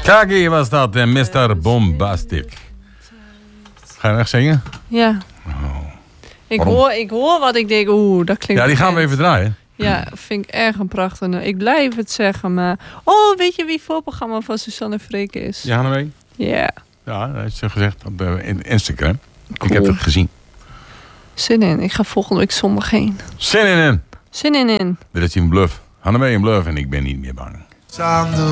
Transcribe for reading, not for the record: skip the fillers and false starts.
Kaki was dat en Mr. Bombastic. Ga je nog zingen? Ja. Oh. Ik hoor wat ik denk, dat klinkt... Ja, die gaan we even draaien. Ja, vind ik erg een prachtige. Ik blijf het zeggen, maar... Oh, weet je wie voorprogramma van Suzanne Freek is? Ja, Hannemee? Ja. Ja, dat is gezegd op Instagram. Cool. Ik heb het gezien. Zin in. Ik ga volgende week zondag heen. Zin in. Zin in. Dit is een bluff. Hannemee een bluff en ik ben niet meer bang. On the